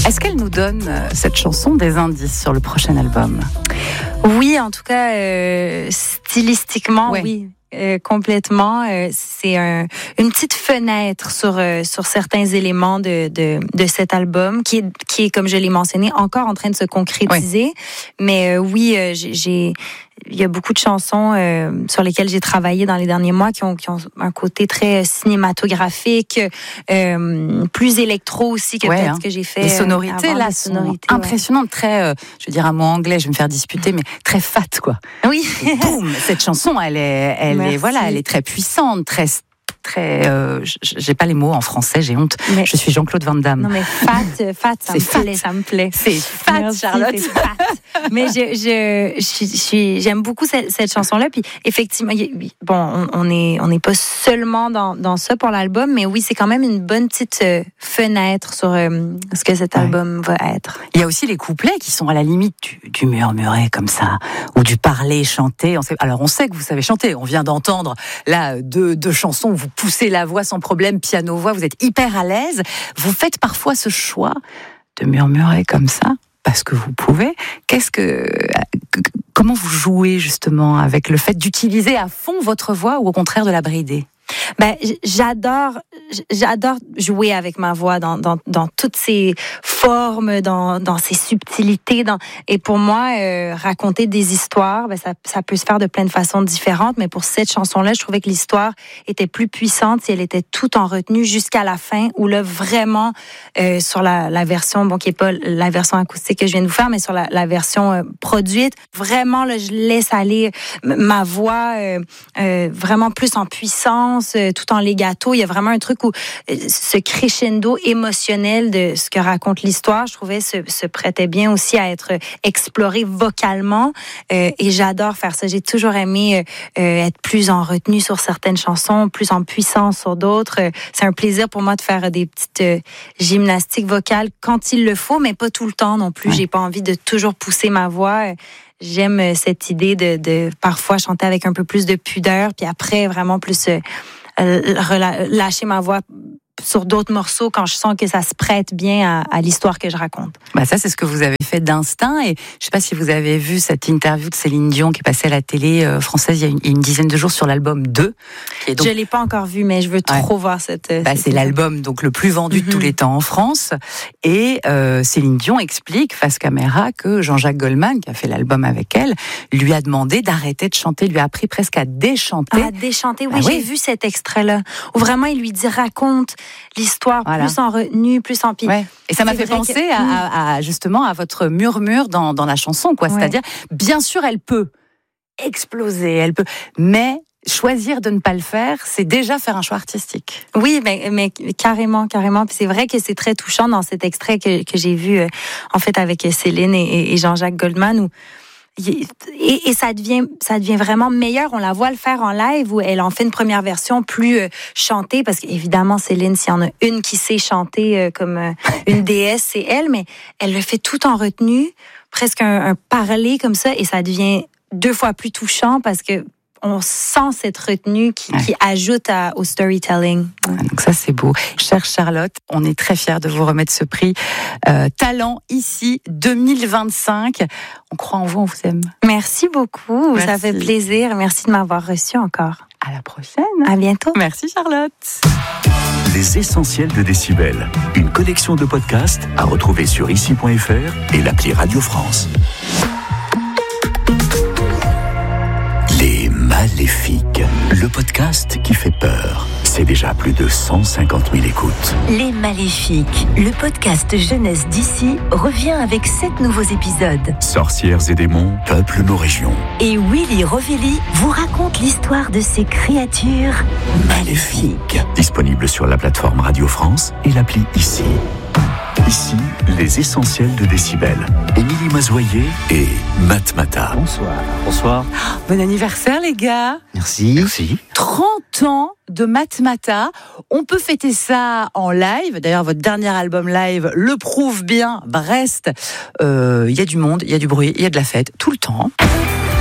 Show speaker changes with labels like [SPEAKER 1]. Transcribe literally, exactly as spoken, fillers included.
[SPEAKER 1] Est-ce qu'elle nous donne, euh, cette chanson, des indices sur le prochain album ?
[SPEAKER 2] Oui, en tout cas, euh, stylistiquement,
[SPEAKER 1] ouais.
[SPEAKER 2] oui. Euh, complètement, euh, c'est un, une petite fenêtre sur euh, sur certains éléments de, de de cet album qui est qui est comme je l'ai mentionné encore en train de se concrétiser. Ouais. Mais euh, oui, euh, j'ai, j'ai il y a beaucoup de chansons euh, sur lesquelles j'ai travaillé dans les derniers mois qui ont qui ont un côté très cinématographique, euh, plus électro aussi que ouais, peut-être hein. que j'ai fait.
[SPEAKER 1] Les sonorités
[SPEAKER 2] avant,
[SPEAKER 1] là
[SPEAKER 2] les
[SPEAKER 1] sont
[SPEAKER 2] sonorités,
[SPEAKER 1] impressionnantes, ouais. très euh, je veux dire un mot anglais, je vais me faire disputer, mais très fat quoi.
[SPEAKER 2] Oui.
[SPEAKER 1] Et boum, cette chanson, elle est elle
[SPEAKER 2] Merci.
[SPEAKER 1] est voilà, elle est très puissante, très très euh, j'ai pas les mots en français, j'ai honte. Mais, je suis Jean-Claude Van Damme.
[SPEAKER 2] Non mais fat fat ça me
[SPEAKER 1] fat.
[SPEAKER 2] plaît, ça me plaît.
[SPEAKER 1] C'est fat
[SPEAKER 2] Merci,
[SPEAKER 1] Charlotte.
[SPEAKER 2] C'est fat. Mais je je je suis j'aime beaucoup cette, cette chanson là puis effectivement bon on, on est on n'est pas seulement dans dans ça pour l'album mais oui, c'est quand même une bonne petite euh, fenêtre sur euh, ce que cet album ouais. va être.
[SPEAKER 1] Il y a aussi les couplets qui sont à la limite du, du murmuré comme ça ou du parler chanté. On sait, alors on sait que vous savez chanter, on vient d'entendre là deux deux chansons où vous poussez la voix sans problème, piano-voix, vous êtes hyper à l'aise. Vous faites parfois ce choix de murmurer comme ça parce que vous pouvez. Qu'est-ce que, comment vous jouez justement avec le fait d'utiliser à fond votre voix ou au contraire de la brider ?
[SPEAKER 2] Ben, j'adore, j'adore jouer avec ma voix dans, dans, dans toutes ses formes, dans, dans ses subtilités. Dans, et pour moi, euh, raconter des histoires, ben, ça, ça peut se faire de plein de façons différentes. Mais pour cette chanson-là, je trouvais que l'histoire était plus puissante si elle était tout en retenue jusqu'à la fin, où là, vraiment, euh, sur la, la version, bon, qui est pas la version acoustique que je viens de vous faire, mais sur la, la version euh, produite, vraiment, là, je laisse aller ma voix euh, euh, vraiment plus en puissance, tout en legato. Il y a vraiment un truc où ce crescendo émotionnel de ce que raconte l'histoire, je trouvais, se, se prêtait bien aussi à être exploré vocalement. Euh, et j'adore faire ça. J'ai toujours aimé euh, être plus en retenue sur certaines chansons, plus en puissance sur d'autres. C'est un plaisir pour moi de faire des petites euh, gymnastiques vocales quand il le faut, mais pas tout le temps non plus. Ouais. J'ai pas envie de toujours pousser ma voix. J'aime cette idée de, de parfois chanter avec un peu plus de pudeur, puis après vraiment plus euh, rela- lâcher ma voix sur d'autres morceaux quand je sens que ça se prête bien à, à l'histoire que je raconte.
[SPEAKER 1] Bah ça, c'est ce que vous avez fait d'instinct. Et je sais pas si vous avez vu cette interview de Céline Dion qui est passée à la télé euh, française il y a une, une dizaine de jours sur l'album deux.
[SPEAKER 2] Qui est donc... Je l'ai pas encore vu, mais je veux trop ouais. voir cette...
[SPEAKER 1] Bah,
[SPEAKER 2] cette
[SPEAKER 1] c'est l'album donc le plus vendu mm-hmm. de tous les temps en France. Et euh, Céline Dion explique face caméra que Jean-Jacques Goldman, qui a fait l'album avec elle, lui a demandé d'arrêter de chanter, lui a appris presque à déchanter.
[SPEAKER 2] À déchanter, oui,
[SPEAKER 1] bah,
[SPEAKER 2] j'ai
[SPEAKER 1] oui.
[SPEAKER 2] vu cet extrait-là, où vraiment il lui dit raconte l'histoire voilà. plus en retenue, plus en pied.
[SPEAKER 1] Ouais. Et ça m'a fait penser que... à, à, justement à votre murmure dans, dans la chanson, quoi. Ouais. C'est-à-dire, bien sûr, elle peut exploser, elle peut, mais choisir de ne pas le faire, c'est déjà faire un choix artistique.
[SPEAKER 2] Oui, mais, mais carrément, carrément. Puis c'est vrai que c'est très touchant dans cet extrait que, que j'ai vu, euh, en fait, avec Céline et, et Jean-Jacques Goldman, où Et, et ça devient, ça devient vraiment meilleur. On la voit le faire en live où elle en fait une première version plus euh, chantée parce qu'évidemment Céline, s'il y en a une qui sait chanter euh, comme euh, une déesse, c'est elle, mais elle le fait tout en retenue, presque un, un parler comme ça, et ça devient deux fois plus touchant parce que on sent cette retenue qui, ouais. qui ajoute à, au storytelling.
[SPEAKER 1] Donc ça, c'est beau. Chère Charlotte, on est très fiers de vous remettre ce prix euh, Talent ici deux mille vingt-cinq. On croit en vous, on vous aime.
[SPEAKER 2] Merci beaucoup, Merci. Ça fait plaisir. Merci de m'avoir reçu encore.
[SPEAKER 1] À la prochaine.
[SPEAKER 2] À bientôt.
[SPEAKER 1] Merci Charlotte.
[SPEAKER 3] Les essentiels de Décibel, une collection de podcasts à retrouver sur ici point f r et l'appli Radio France. Les Maléfiques, le podcast qui fait peur. C'est déjà plus de cent cinquante mille écoutes.
[SPEAKER 4] Les Maléfiques, le podcast jeunesse d'ici, revient avec sept nouveaux épisodes.
[SPEAKER 3] Sorcières et démons peuplent nos régions.
[SPEAKER 4] Et Willy Rovelli vous raconte l'histoire de ces créatures maléfiques.
[SPEAKER 3] Disponible sur la plateforme Radio France et l'appli Ici. Ici, les essentiels de Décibel. Émilie Mazoyer et Matmata.
[SPEAKER 5] Bonsoir. Bonsoir.
[SPEAKER 1] Oh, bon anniversaire les gars.
[SPEAKER 5] Merci.
[SPEAKER 3] Merci.
[SPEAKER 1] trente ans de Matmata. On peut fêter ça en live. D'ailleurs, votre dernier album live le prouve bien. Brest, il euh, y a du monde, il y a du bruit, il y a de la fête tout le temps.